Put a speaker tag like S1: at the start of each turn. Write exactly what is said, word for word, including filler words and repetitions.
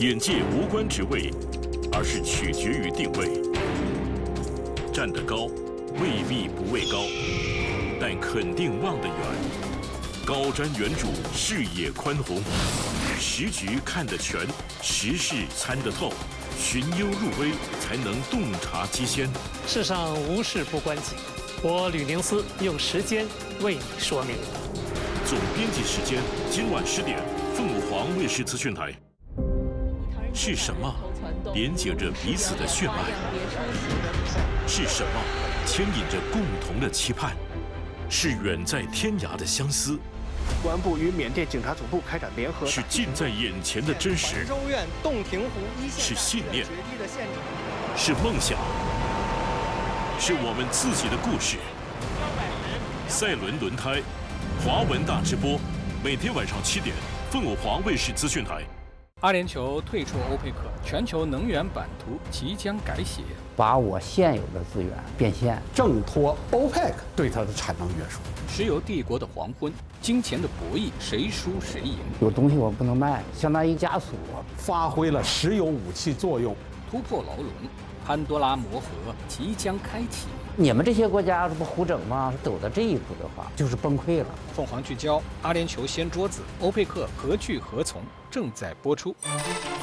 S1: 眼界无关职位，而是取决于定位。站得高，未必不畏高，但肯定望得远。高瞻远瞩，视野宽宏，时局看得全，时事参得透，寻幽入微，才能洞察机先。
S2: 世上无事不关己，我吕宁思用时间为你说明。
S1: 总编辑时间，今晚十点，凤凰卫视资讯台。是什么连接着彼此的血脉？是什么牵引着共同的期盼？是远在天涯的相思。
S3: 公安部与缅甸警察总部开展联合。
S1: 是近在眼前的真实。
S3: 州院洞庭湖一线。
S1: 是信念。是梦想。是我们自己的故事。赛伦轮胎，华文大直播，每天晚上七点，凤凰卫视资讯台。
S4: 阿联酋退出欧佩克，全球能源版图即将改写。
S5: 把我现有的资源变现，
S6: 挣脱欧佩克对它的产能约束。
S4: 石油帝国的黄昏，金钱的博弈，谁输谁赢？
S5: 有东西我不能卖，相当于枷锁，
S6: 发挥了石油武器作用，
S4: 突破牢笼，潘多拉魔盒即将开启。
S5: 你们这些国家这不胡整吗？走到这一步的话，就是崩溃了。
S4: 凤凰聚焦，阿联酋掀桌子，欧佩克何去何从？正在播出。